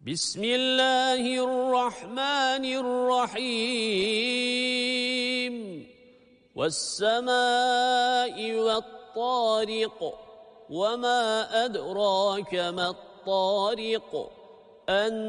بسم الله الرحمن الرحيم والسماء والطارق وما أدراك ما الطارق